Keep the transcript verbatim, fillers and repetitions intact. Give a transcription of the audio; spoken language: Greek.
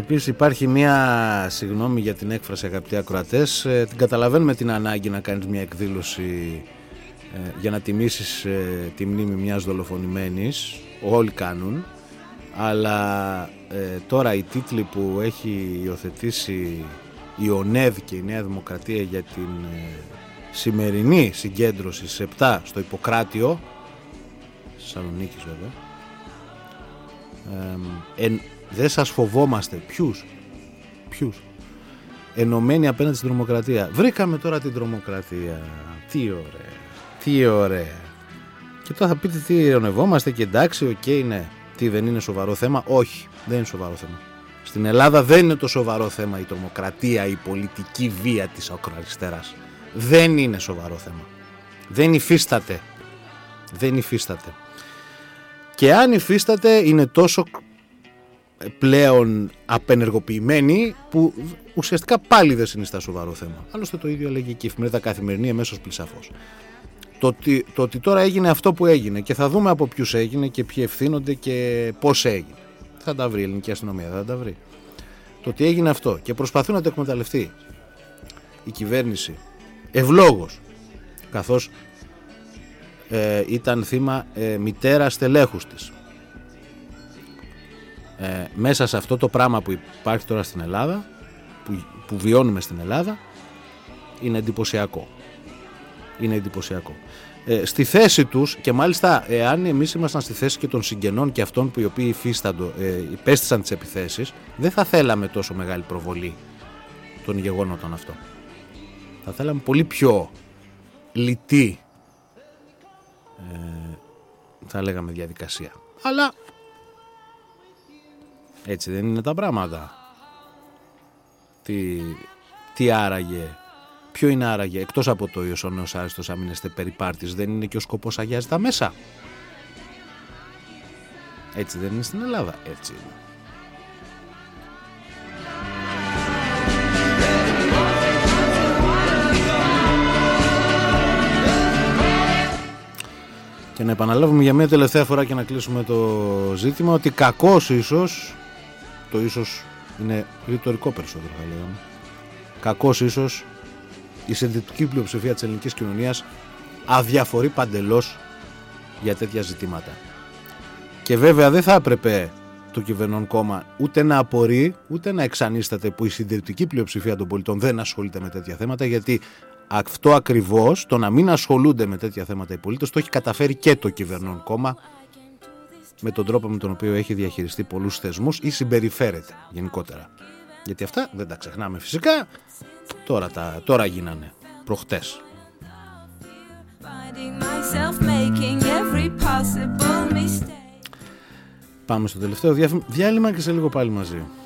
Επίσης υπάρχει μια, συγγνώμη για την έκφραση αγαπητοί ακροατές, ε, την καταλαβαίνουμε την ανάγκη να κάνεις μια εκδήλωση ε, για να τιμήσεις ε, τη μνήμη μιας δολοφονημένης, όλοι κάνουν, αλλά ε, τώρα οι τίτλοι που έχει υιοθετήσει η ΟΝΕΔ και η Νέα Δημοκρατία για την ε, σημερινή συγκέντρωση στις επτά στο Ιπποκράτιο, Θεσσαλονίκης βέβαια, ε, εν, δεν σας φοβόμαστε. Ποιους? Ποιους? Ενωμένοι απέναντι στην τρομοκρατία. Βρήκαμε τώρα την τρομοκρατία. Τι ωραία. Τι ωραία. Και τώρα θα πείτε τι ειρωνευόμαστε και εντάξει, οκ, okay, ναι. Τι, δεν είναι σοβαρό θέμα? Όχι, δεν είναι σοβαρό θέμα. Στην Ελλάδα δεν είναι το σοβαρό θέμα η τρομοκρατία, η πολιτική βία της ακροαριστεράς. Δεν είναι σοβαρό θέμα. Δεν υφίσταται. Δεν υφίσταται. Και αν υφίσταται είναι τόσο πλέον απενεργοποιημένη που ουσιαστικά πάλι δεν συνιστά σοβαρό θέμα. Άλλωστε το ίδιο λέγει και η εφημερίδα Καθημερινή εμέσως πλησαφώς. Το ότι, το ότι τώρα έγινε αυτό που έγινε και θα δούμε από ποιους έγινε και ποιοι ευθύνονται και πώς έγινε. Θα τα βρει η ελληνική αστυνομία, θα τα βρει. Το ότι έγινε αυτό και προσπαθούν να το εκμεταλλευτεί η κυβέρνηση ευλόγως, καθώς ε, ήταν θύμα ε, μητέρα στελέχους της. Ε, μέσα σε αυτό το πράγμα που υπάρχει τώρα στην Ελλάδα, που, που βιώνουμε στην Ελλάδα, είναι εντυπωσιακό. Είναι εντυπωσιακό. Ε, στη θέση τους, και μάλιστα εάν εμείς ήμασταν στη θέση και των συγγενών και αυτών που οι οποίοι υφίσταντο, ε, υπέστησαν τις επιθέσεις, δεν θα θέλαμε τόσο μεγάλη προβολή των γεγονότων αυτών. Θα θέλαμε πολύ πιο λιτή, ε, θα λέγαμε, διαδικασία. Αλλά έτσι δεν είναι τα πράγματα. Τι, τι άραγε, ποιο είναι άραγε, εκτός από το «Υιός ο νέος άριστος αμήνεστε περιπάρτης», δεν είναι και ο σκοπός αγιάζει τα μέσα? Έτσι δεν είναι στην Ελλάδα? Έτσι είναι. Και να επαναλάβουμε για μια τελευταία φορά και να κλείσουμε το ζήτημα ότι κακώς ίσως, το ίσως είναι ρητορικό περισσότερο θα λέγαμε, κακώς ίσως η συντηρητική πλειοψηφία της ελληνικής κοινωνίας αδιαφορεί παντελώς για τέτοια ζητήματα. Και βέβαια δεν θα έπρεπε το κυβερνών κόμμα ούτε να απορεί ούτε να εξανίσταται που η συντηρητική πλειοψηφία των πολιτών δεν ασχολείται με τέτοια θέματα, γιατί αυτό ακριβώς, το να μην ασχολούνται με τέτοια θέματα οι πολίτες, το έχει καταφέρει και το κυβερνών κόμμα με τον τρόπο με τον οποίο έχει διαχειριστεί πολλούς θεσμούς ή συμπεριφέρεται γενικότερα. Γιατί αυτά δεν τα ξεχνάμε φυσικά, τώρα, τα, τώρα γίνανε, προχτές. Πάμε στο τελευταίο διάλειμμα και σε λίγο πάλι μαζί.